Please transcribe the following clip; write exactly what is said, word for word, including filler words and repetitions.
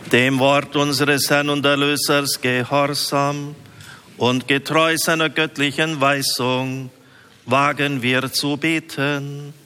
Dem Wort unseres Herrn und Erlösers gehorsam und getreu seiner göttlichen Weisung wagen wir zu beten.